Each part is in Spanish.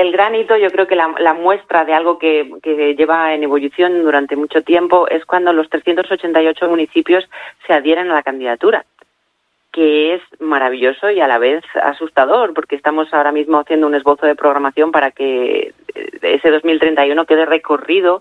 el gran hito, yo creo que la muestra de algo que lleva en evolución durante mucho tiempo es cuando los 388 municipios se adhieren a la candidatura, que es maravilloso y a la vez asustador, porque estamos ahora mismo haciendo un esbozo de programación para que ese 2031 quede recorrido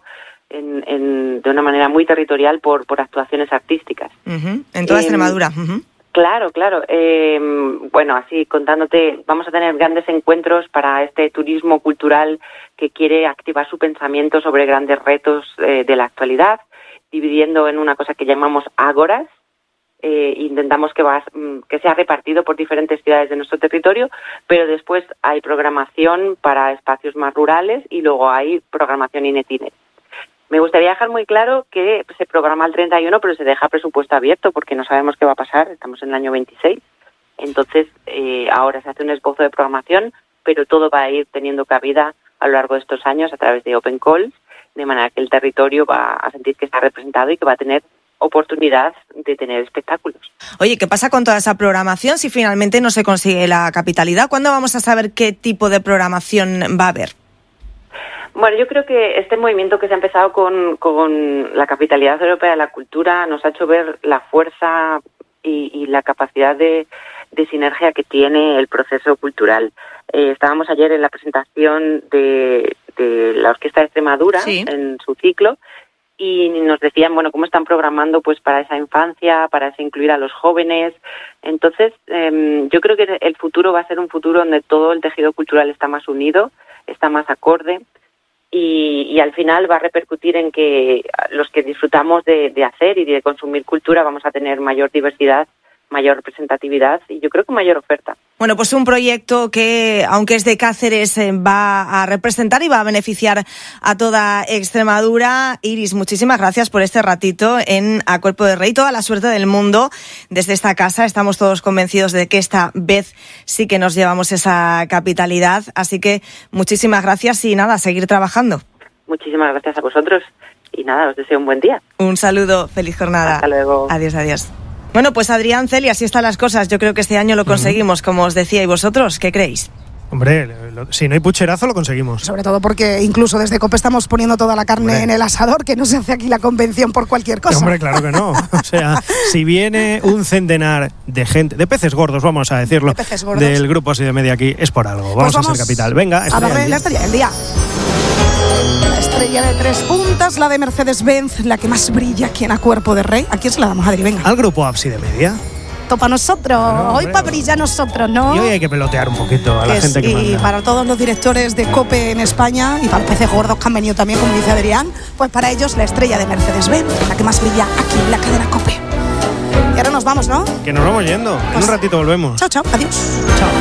de una manera muy territorial por actuaciones artísticas. En toda Extremadura. Claro. Bueno, así contándote, vamos a tener grandes encuentros para este turismo cultural que quiere activar su pensamiento sobre grandes retos de la actualidad, dividiendo en una cosa que llamamos ágoras. Intentamos que sea repartido por diferentes ciudades de nuestro territorio, pero después hay programación para espacios más rurales y luego hay programación in itinere. Me gustaría dejar muy claro que se programa el 31, pero se deja presupuesto abierto porque no sabemos qué va a pasar, estamos en el año 26. Entonces, ahora se hace un esbozo de programación, pero todo va a ir teniendo cabida a lo largo de estos años a través de Open Calls, de manera que el territorio va a sentir que está representado y que va a tener oportunidad de tener espectáculos. Oye, ¿qué pasa con toda esa programación si finalmente no se consigue la capitalidad? ¿Cuándo vamos a saber qué tipo de programación va a haber? Bueno, yo creo que este movimiento que se ha empezado con la Capitalidad Europea de la Cultura nos ha hecho ver la fuerza y la capacidad de sinergia que tiene el proceso cultural. Estábamos ayer en la presentación de la Orquesta de Extremadura, sí, en su ciclo, y nos decían, bueno, cómo están programando pues para esa infancia, para incluir a los jóvenes. Entonces, yo creo que el futuro va a ser un futuro donde todo el tejido cultural está más unido, está más acorde, y al final va a repercutir en que los que disfrutamos de hacer y de consumir cultura vamos a tener mayor diversidad, mayor representatividad y yo creo que mayor oferta. Bueno, pues un proyecto que, aunque es de Cáceres, va a representar y va a beneficiar a toda Extremadura. Iris, muchísimas gracias por este ratito en A Cuerpo de Rey. Toda la suerte del mundo desde esta casa. Estamos todos convencidos de que esta vez sí que nos llevamos esa capitalidad. Así que muchísimas gracias y nada, a seguir trabajando. Muchísimas gracias a vosotros y nada, os deseo un buen día. Un saludo, feliz jornada. Hasta luego. Adiós. Bueno, pues Adrián, Celia, así están las cosas. Yo creo que este año lo conseguimos, como os decía. ¿Y vosotros qué creéis? Hombre, si no hay pucherazo lo conseguimos. Sobre todo porque incluso desde COPE estamos poniendo toda la carne en el asador, que no se hace aquí la convención por cualquier cosa. Hombre, claro que no. O sea, si viene un centenar de gente, de peces gordos, vamos a decirlo, del grupo Así de Media aquí, es por algo. Vamos a ser capital. Venga, a darle la estrella del día. La estrella de 3 puntas, la de Mercedes-Benz, la que más brilla aquí en A Cuerpo de Rey. ¿A quién se la damos, Adri? Venga. Al grupo Así de Media. Para nosotros, hoy para brillar nosotros, ¿no? Y hoy hay que pelotear un poquito a la gente que manda. Y para todos los directores de COPE en España y para los peces gordos que han venido también, como dice Adrián, pues para ellos la estrella de Mercedes-Benz, la que más brilla aquí en la cadena COPE. Y ahora nos vamos, ¿no? Que nos vamos yendo. Pues en un ratito volvemos. Chao, adiós. Chao.